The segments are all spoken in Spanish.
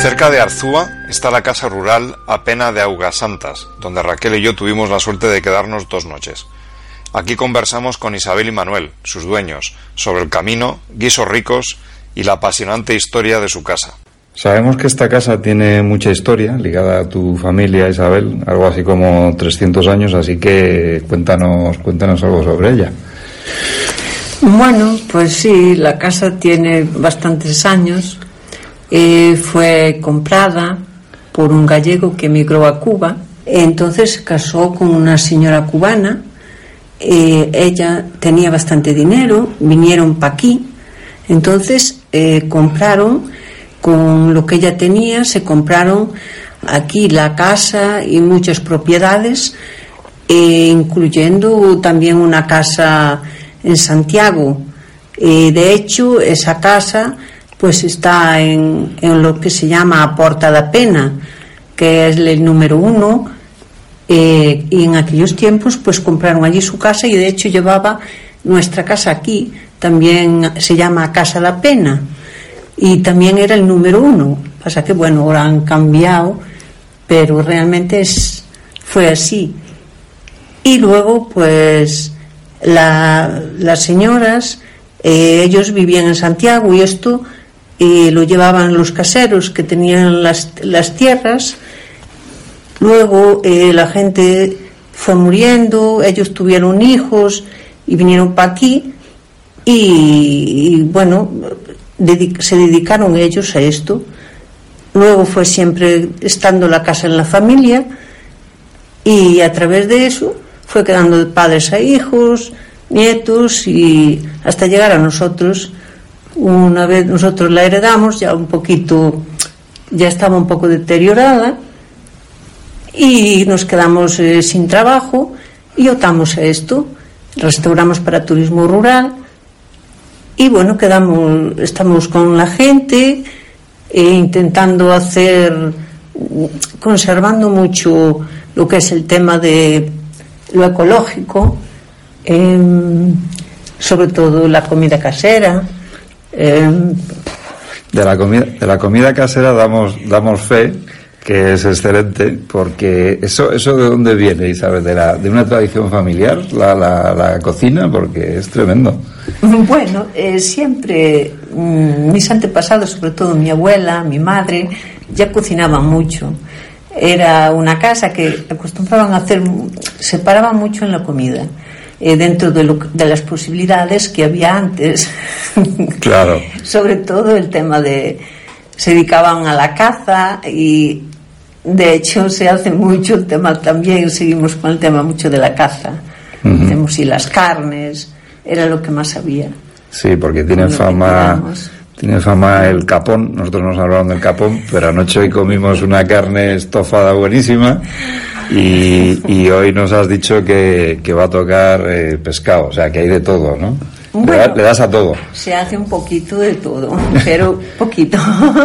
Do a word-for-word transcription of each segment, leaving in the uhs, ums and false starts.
Cerca de Arzúa está la casa rural Apena de Augasantas, donde Raquel y yo tuvimos la suerte de quedarnos dos noches. Aquí conversamos con Isabel y Manuel, sus dueños, sobre el camino, guisos ricos y la apasionante historia de su casa. Sabemos que esta casa tiene mucha historia ligada a tu familia, Isabel, algo así como trescientos años, así que cuéntanos, cuéntanos algo sobre ella. Bueno, pues sí, la casa tiene bastantes años. Eh, fue comprada por un gallego que emigró a Cuba. Entonces se casó con una señora cubana. Eh, ella tenía bastante dinero, vinieron para aquí. Entonces eh, compraron, con lo que ella tenía, se compraron aquí la casa y muchas propiedades, eh, incluyendo también una casa en Santiago. Eh, de hecho, esa casa pues está en, en lo que se llama a Porta da Pena, que es el número uno, eh, y en aquellos tiempos pues compraron allí su casa, y de hecho llevaba nuestra casa aquí, también se llama Casa da Pena, y también era el número uno. Pasa que bueno, ahora han cambiado, pero realmente es, fue así. Y luego pues la, las señoras, eh, ellos vivían en Santiago, y esto eh, lo llevaban los caseros que tenían las, las tierras. Luego eh, la gente fue muriendo, ellos tuvieron hijos y vinieron para aquí, y, y bueno, dedic- se dedicaron ellos a esto. Luego fue siempre estando la casa en la familia, y a través de eso fue quedando de padres a hijos, nietos, y hasta llegar a nosotros. Una vez nosotros la heredamos, ya un poquito, ya estaba un poco deteriorada, y nos quedamos eh, sin trabajo, y optamos a esto. Restauramos para turismo rural, y bueno, quedamos, estamos con la gente, eh, intentando hacer, conservando mucho lo que es el tema de lo ecológico, eh, sobre todo la comida casera. Eh, de la comida de la comida casera damos damos fe que es excelente, porque eso eso de dónde viene, Isabel, de la de una tradición familiar, la la, la cocina, porque es tremendo. Bueno, eh, siempre mmm, mis antepasados, sobre todo mi abuela, mi madre, ya cocinaban mucho. Era una casa que acostumbraban a hacer, separaban mucho en la comida, eh, dentro de, lo, de las posibilidades que había antes. Claro. Sobre todo el tema de, se dedicaban a la caza, y de hecho se hace mucho el tema también, seguimos con el tema mucho de la caza. Uh-huh. Hacemos y las carnes, era lo que más había. Sí, porque tiene fama, tiene fama el capón. Nosotros nos hablaron del capón, pero anoche hoy comimos una carne estofada buenísima, y, y hoy nos has dicho que, que va a tocar eh, pescado, o sea que hay de todo, ¿no? Bueno, le, da, le das a todo. Se hace un poquito de todo, pero poquito.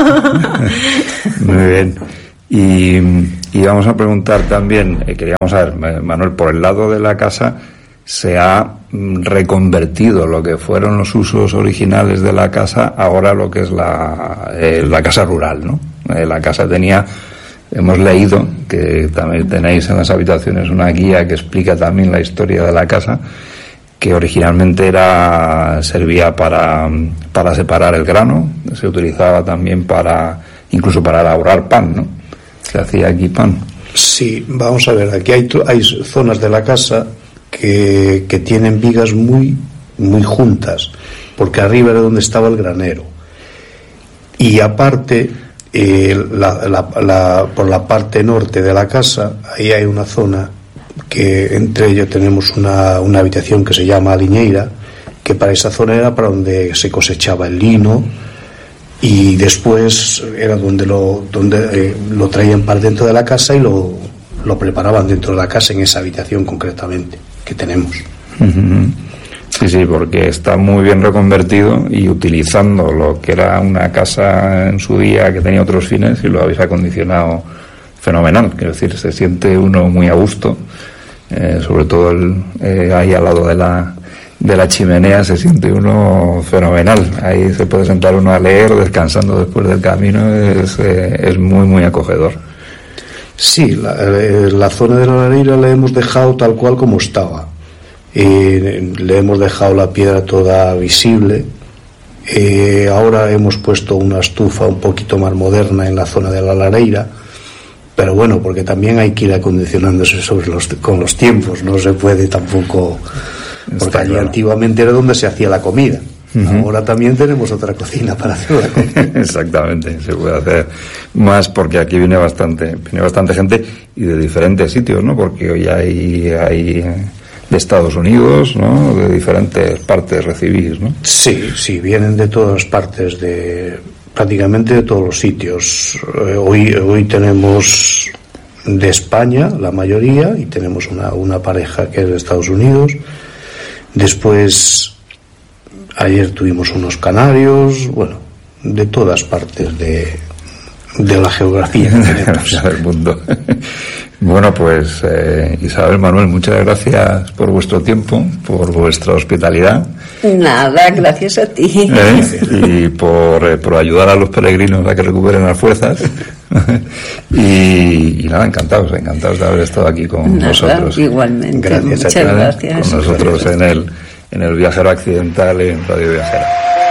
Muy bien. Y, y vamos a preguntar también, eh, queríamos saber, Manuel, por el lado de la casa, ¿se ha reconvertido lo que fueron los usos originales de la casa ahora lo que es la, eh, la casa rural, ¿no? Eh, la casa tenía, hemos leído que también tenéis en las habitaciones una guía que explica también la historia de la casa, que originalmente era servía para, para separar el grano, se utilizaba también para, incluso para elaborar pan, ¿no? Se hacía aquí pan. Sí, vamos a ver, aquí hay, hay zonas de la casa Que, que tienen vigas muy muy juntas, porque arriba era donde estaba el granero, y aparte eh, la, la, la, por la parte norte de la casa ahí hay una zona que entre ellos tenemos una, una habitación que se llama Liñeira, que para esa zona era para donde se cosechaba el lino, y después era donde lo donde eh, lo traían para dentro de la casa y lo, lo preparaban dentro de la casa, en esa habitación concretamente que tenemos. Sí, sí, porque está muy bien reconvertido, y utilizando lo que era una casa en su día que tenía otros fines, y lo habéis acondicionado fenomenal. Quiero decir, se siente uno muy a gusto, eh, sobre todo el, eh, ahí al lado de la de la chimenea se siente uno fenomenal. Ahí se puede sentar uno a leer descansando después del camino, es, eh, es muy muy acogedor. Sí, la, eh, la zona de la lareira la hemos dejado tal cual como estaba. Eh, le hemos dejado la piedra toda visible. Eh, ahora hemos puesto una estufa un poquito más moderna en la zona de la lareira, pero bueno, porque también hay que ir acondicionándose sobre los, con los tiempos, no se puede tampoco, porque Está allí claro. Antiguamente era donde se hacía la comida. Uh-huh. Ahora también tenemos otra cocina para hacer la comida. Exactamente, se puede hacer más porque aquí viene bastante, viene bastante gente y de diferentes sitios, ¿no? Porque hoy hay, hay de Estados Unidos, ¿no? De diferentes partes recibís, ¿no? Sí, sí, vienen de todas partes, de prácticamente de todos los sitios. Eh, hoy, hoy tenemos de España la mayoría y tenemos una, una pareja que es de Estados Unidos. Después, ayer tuvimos unos canarios, bueno, de todas partes de, de la geografía que tenemos. del mundo. Bueno, pues eh, Isabel, Manuel, muchas gracias por vuestro tiempo, por vuestra hospitalidad. Nada, gracias a ti. ¿Eh? Y por, eh, por ayudar a los peregrinos a que recuperen las fuerzas. y, y nada, encantados, encantados de haber estado aquí con Nada, nosotros. Igualmente, Gracias a muchas ti, gracias. Con nosotros en el, en el Viajero Accidental en Radio Viajera.